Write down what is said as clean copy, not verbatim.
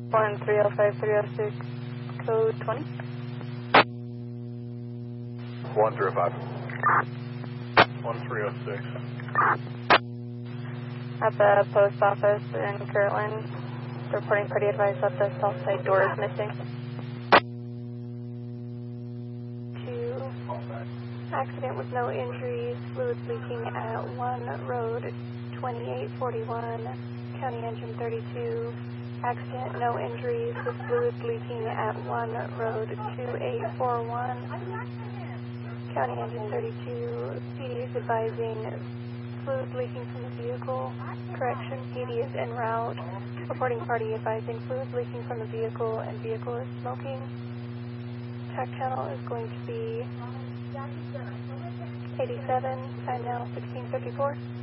1305-306, code 20. 105. 1306. At the post office in Kirtland, reporting party advice that the south side door is missing. 2, accident with no injuries, fluids leaking at 1 Road 2841, County Engine 32. Accident, no injuries, with fluids leaking at 1 Road 2841, County Engine 32. PD is advising fluids leaking from the vehicle. Correction, PD is en route. Reporting party advising fluids leaking from the vehicle and vehicle is smoking. Track channel is going to be 87, time now 1654.